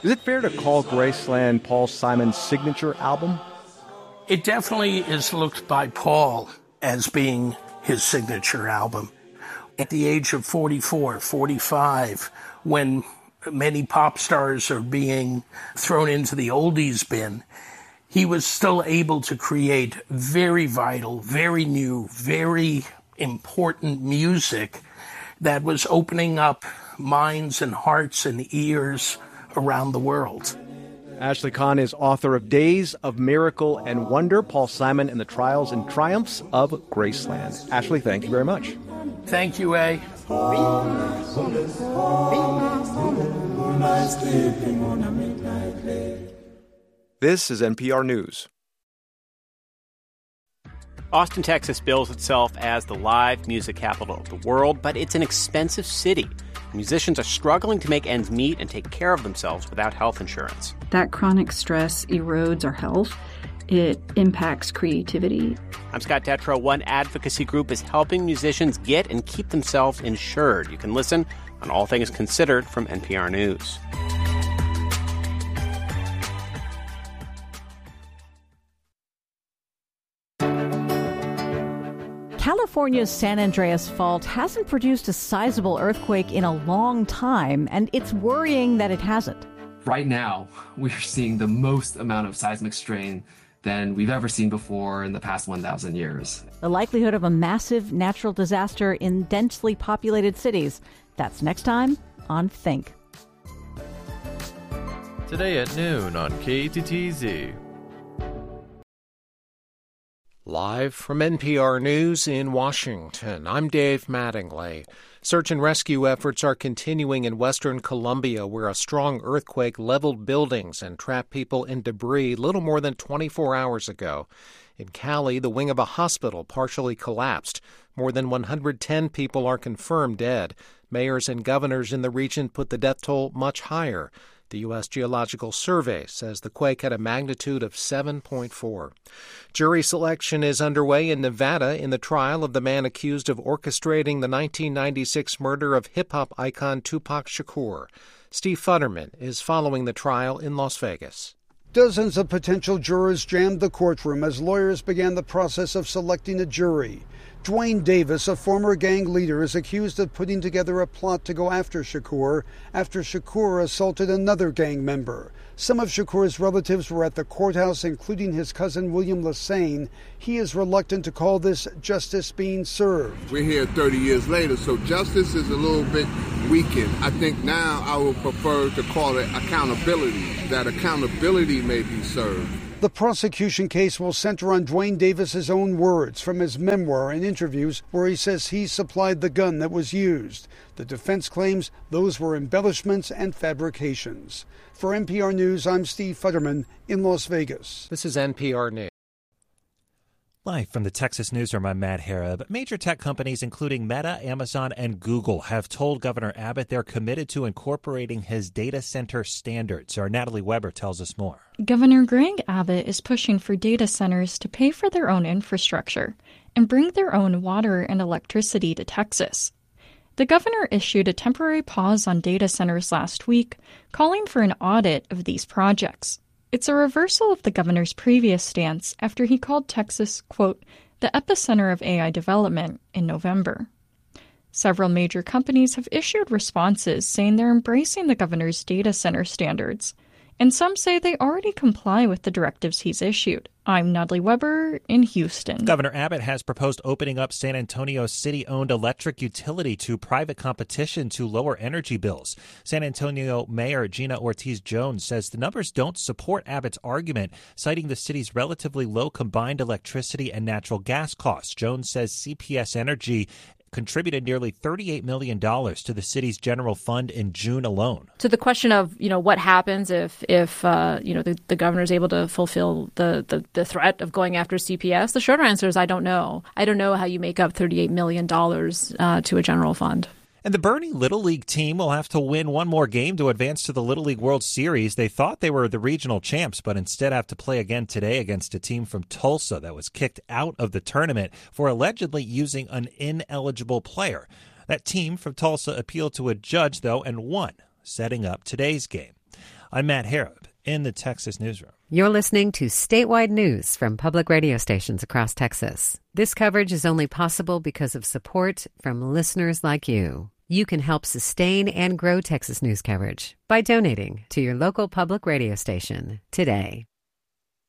Is it fair to call Graceland Paul Simon's signature album? It definitely is looked by Paul as being his signature album. At the age of 44, 45, when many pop stars are being thrown into the oldies bin, he was still able to create very vital, very new, very important music that was opening up minds and hearts and ears around the world. Ashley Kahn is author of Days of Miracle and Wonder, Paul Simon and the Trials and Triumphs of Graceland. Ashley, thank you very much. Thank you, A. This is NPR News. Austin, Texas bills itself as the live music capital of the world, but it's an expensive city. Musicians are struggling to make ends meet and take care of themselves without health insurance. That chronic stress erodes our health. It impacts creativity. I'm Scott Detrow. One advocacy group is helping musicians get and keep themselves insured. You can listen on All Things Considered from NPR News. California's San Andreas Fault hasn't produced a sizable earthquake in a long time, and it's worrying that it hasn't. Right now, we're seeing the most amount of seismic strain than we've ever seen before in the past 1,000 years. The likelihood of a massive natural disaster in densely populated cities. That's next time on Think. Today at noon on KTTZ. Live from NPR News in Washington, I'm Dave Mattingly. Search and rescue efforts are continuing in western Colombia, where a strong earthquake leveled buildings and trapped people in debris little more than 24 hours ago. In Cali, the wing of a hospital partially collapsed. More than 110 people are confirmed dead. Mayors and governors in the region put the death toll much higher. The U.S. Geological Survey says the quake had a magnitude of 7.4. Jury selection is underway in Nevada in the trial of the man accused of orchestrating the 1996 murder of hip-hop icon Tupac Shakur. Steve Futterman is following the trial in Las Vegas. Dozens of potential jurors jammed the courtroom as lawyers began the process of selecting a jury. Dwayne Davis, a former gang leader, is accused of putting together a plot to go after Shakur assaulted another gang member. Some of Shakur's relatives were at the courthouse, including his cousin William Lassane. He is reluctant to call this justice being served. We're here 30 years later, so justice is a little bit weakened. I think now I would prefer to call it accountability, that accountability may be served. The prosecution case will center on Dwayne Davis's own words from his memoir and interviews where he says he supplied the gun that was used. The defense claims those were embellishments and fabrications. For NPR News, I'm Steve Futterman in Las Vegas. This is NPR News. Live from the Texas newsroom, I'm Matt Harab. Major tech companies, including Meta, Amazon, and Google, have told Governor Abbott they're committed to incorporating his data center standards. Our Natalie Weber tells us more. Governor Greg Abbott is pushing for data centers to pay for their own infrastructure and bring their own water and electricity to Texas. The governor issued a temporary pause on data centers last week, calling for an audit of these projects. It's a reversal of the governor's previous stance after he called Texas, quote, the epicenter of AI development in November. Several major companies have issued responses saying they're embracing the governor's data center standards, and some say they already comply with the directives he's issued. I'm Natalie Weber in Houston. Governor Abbott has proposed opening up San Antonio's city-owned electric utility to private competition to lower energy bills. San Antonio Mayor Gina Ortiz-Jones says the numbers don't support Abbott's argument, citing the city's relatively low combined electricity and natural gas costs. Jones says CPS Energy contributed nearly $38 million to the city's general fund in June alone. To the question of, what happens if the governor is able to fulfill the threat of going after CPS, the shorter answer is I don't know. I don't know how you make up $38 million to a general fund. And the Bernie Little League team will have to win one more game to advance to the Little League World Series. They thought they were the regional champs, but instead have to play again today against a team from Tulsa that was kicked out of the tournament for allegedly using an ineligible player. That team from Tulsa appealed to a judge, though, and won, setting up today's game. I'm Matt Harrop in the Texas newsroom. You're listening to statewide news from public radio stations across Texas. This coverage is only possible because of support from listeners like you. You can help sustain and grow Texas news coverage by donating to your local public radio station today.